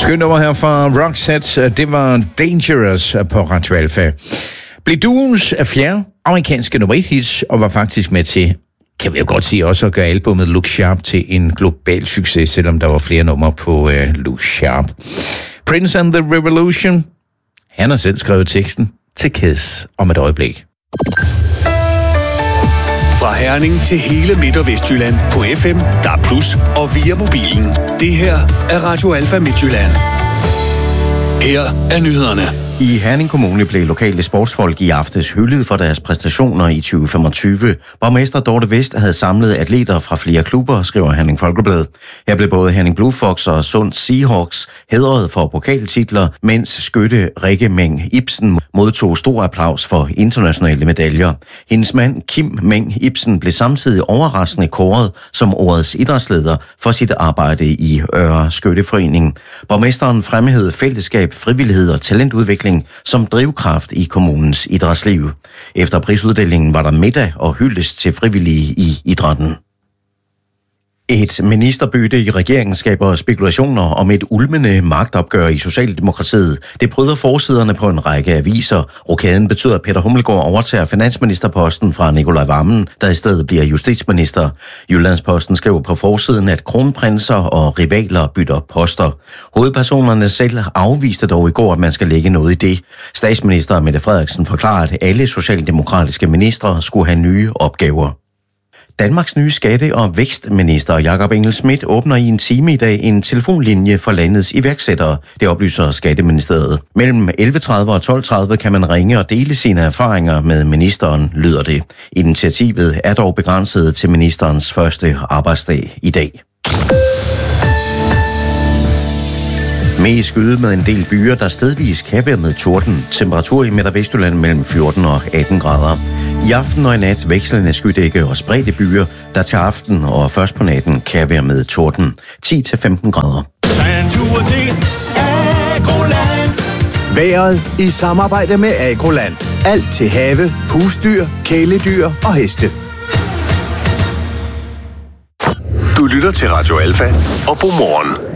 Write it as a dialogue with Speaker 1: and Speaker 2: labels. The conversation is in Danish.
Speaker 1: Skønt nummer her fra Roxette. Det var Dangerous på Radio Alpha. Blev duens fjerde amerikanske nummer 1 hits, og var faktisk med til, kan vi jo godt sige, også at gøre albumet Look Sharp til en global succes, selvom der var flere numre på Look Sharp. Prince and the Revolution. Han har selv skrevet teksten til Kiss om et øjeblik.
Speaker 2: Fra Herning til hele Midt- og Vestjylland på FM, DAB+, og via mobilen. Det her er Radio Alpha Midtjylland. Her er nyhederne.
Speaker 3: I Herning Kommune blev lokale sportsfolk i aftes hyldet for deres præstationer i 2025. Borgmester Dorte Vest havde samlet atleter fra flere klubber, skriver Herning Folkeblad. Her blev både Herning Blue Fox og Sund Seahawks hædret for pokaltitler, mens skytte Rikke Meng Ibsen modtog stor applaus for internationale medaljer. Hendes mand Kim Meng Ibsen blev samtidig overraskende kåret som årets idrætsleder for sit arbejde i Øre Skytteforening. Borgmesteren fremhævede fællesskab, frivillighed og talentudvikling som drivkraft i kommunens idrætsliv. Efter prisuddelingen var der middag og hyldest til frivillige i idrætten. Et ministerbytte i regeringen skaber spekulationer om et ulmende magtopgør i Socialdemokratiet. Det bryder forsiderne på en række aviser. Rokaden betyder, at Peter Hummelgaard overtager finansministerposten fra Nicolai Wammen, der i stedet bliver justitsminister. Jyllandsposten skriver på forsiden, at kronprinser og rivaler bytter poster. Hovedpersonerne selv afviste dog i går, at man skal lægge noget i det. Statsminister Mette Frederiksen forklarede, at alle socialdemokratiske ministre skulle have nye opgaver. Danmarks nye skatte- og vækstminister Jakob Engel-Schmidt åbner i en time i dag en telefonlinje for landets iværksættere. Det oplyser Skatteministeriet. Mellem 11.30 og 12.30 kan man ringe og dele sine erfaringer med ministeren, lyder det. Initiativet er dog begrænset til ministerens første arbejdsdag i dag. Med skyde med en del byer, der stedvis kan være med torden. Temperatur i Midt- og Vestjylland mellem 14 og 18 grader. I aften og i nat vekslende skydække og spredte byer, der til aften og først på natten kan være med torden. 10-15 grader.
Speaker 4: Vejret i samarbejde med Agroland. Alt til have, husdyr, kæledyr og heste.
Speaker 2: Du lytter til Radio Alpha og Godmorgen.